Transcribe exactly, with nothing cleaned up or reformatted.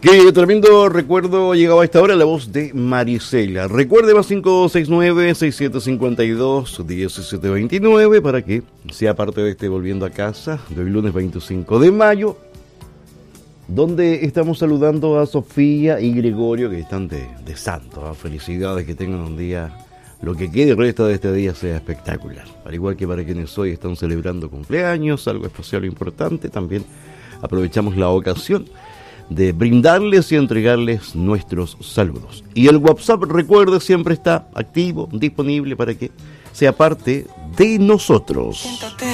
Qué tremendo recuerdo llegaba a esta hora la voz de Marisela. Recuerde más cinco seis nueve, seis siete cinco dos, uno siete dos nueve para que sea parte de este Volviendo a Casa de hoy lunes veinticinco de mayo, donde estamos saludando a Sofía y Gregorio que están de, de santo. ¿eh? Felicidades, que tengan un día, lo que quede el resto de este día sea espectacular. Al igual que para quienes hoy están celebrando cumpleaños, algo especial o importante, también aprovechamos la ocasión de brindarles y entregarles nuestros saludos. Y el WhatsApp, recuerde, siempre está activo, disponible para que sea parte de nosotros. Siéntate.